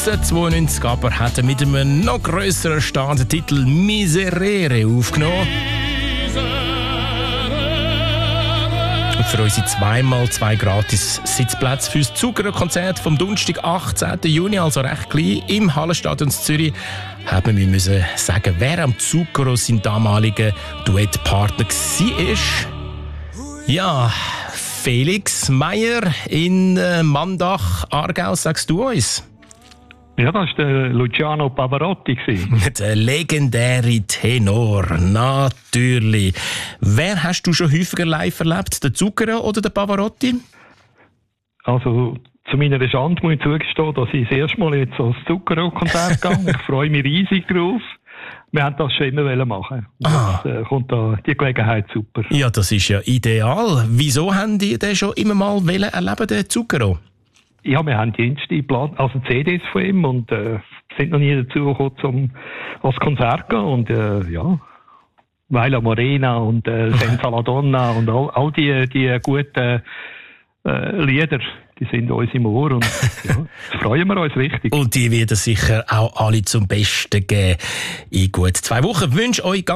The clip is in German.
1992 aber hat er mit einem noch grösseren Star den Titel «Miserere» aufgenommen. Und für unsere 2x2 gratis Sitzplätze für das Zucchero-Konzert vom Donnerstag, 18. Juni, also recht klein, im Hallenstadion in Zürich, haben wir müssen sagen, wer am Zucchero sein damaliger Duettpartner war. Ja, Felix Meyer in Mandach, Aargau, sagst du uns? Ja, das war der Luciano Pavarotti. Der legendäre Tenor, natürlich. Wer hast du schon häufiger live erlebt, der Zucchero oder der Pavarotti? Also zu meiner Schande muss ich zugestehen, dass ich das erste Mal jetzt ans Zucchero-Konzert gehe. Ich freue mich riesig drauf. Wir haben das schon immer machen. Jetzt kommt da die Gelegenheit super. Ja, das ist ja ideal. Wieso haben die den schon immer mal erleben, den Zucchero? Ja, wir haben die also CDs von ihm und sind noch nie dazu gekommen, zum ans Konzert zu gehen. Und ja, Vaila Morena und Senza la Donna und all die guten Lieder, die sind uns im Ohr und ja, das freuen wir uns richtig. Und die werden sicher auch alle zum Besten geben. In gut 2 Wochen wünsche ich euch